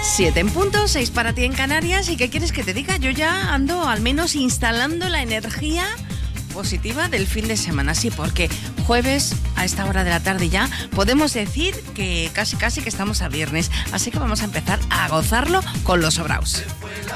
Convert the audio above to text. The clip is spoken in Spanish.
7 en punto, 6 para ti en Canarias. ¿Y qué quieres que te diga? Yo ya ando al menos instalando la energía positiva del fin de semana. Sí, porque jueves a esta hora de la tarde ya podemos decir que casi que estamos a viernes. Así que vamos a empezar a gozarlo con los sobraos.